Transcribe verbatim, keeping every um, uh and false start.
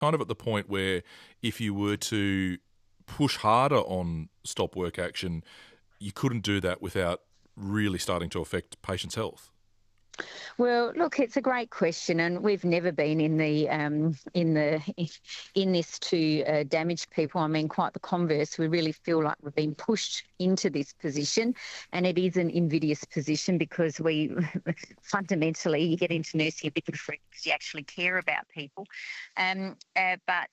kind of at the point where if you were to push harder on stop work action, you couldn't do that without really starting to affect patients' health? Well, look, it's a great question, and we've never been in the um, in the in this to uh, damage people. I mean, quite the converse. We really feel like we've been pushed into this position, and it is an invidious position because we fundamentally you get into nursing a bit different because you actually care about people. Um, uh, but